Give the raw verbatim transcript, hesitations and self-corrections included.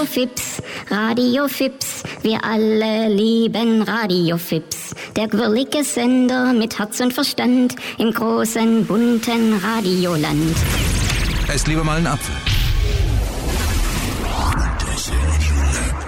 Radio Fips, Radio Fips, wir alle lieben Radio Fips. Der quirlige Sender mit Herz und Verstand im großen, bunten Radioland. Esst lieber mal einen Apfel.